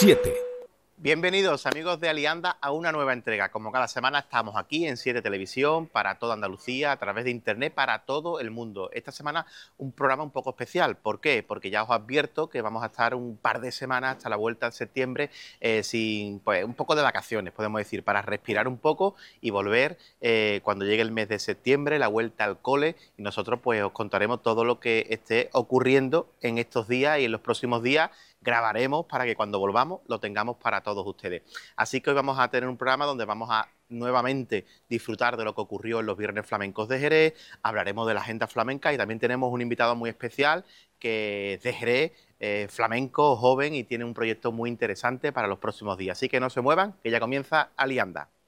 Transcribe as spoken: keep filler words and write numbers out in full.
siete. Bienvenidos amigos de Alianda a una nueva entrega. Como cada semana estamos aquí en siete Televisión para toda Andalucía, a través de internet para todo el mundo. Esta semana un programa un poco especial. ¿Por qué? Porque ya os advierto que vamos a estar un par de semanas hasta la vuelta de septiembre eh, sin, pues, un poco de vacaciones, podemos decir, para respirar un poco y volver eh, cuando llegue el mes de septiembre, la vuelta al cole, y nosotros pues os contaremos todo lo que esté ocurriendo en estos días y en los próximos días. Grabaremos para que cuando volvamos lo tengamos para todos ustedes. Así que hoy vamos a tener un programa donde vamos a nuevamente disfrutar de lo que ocurrió en los Viernes Flamencos de Jerez, hablaremos de la agenda flamenca y también tenemos un invitado muy especial que es de Jerez, eh, flamenco, joven y tiene un proyecto muy interesante para los próximos días. Así que no se muevan, que ya comienza Alianda.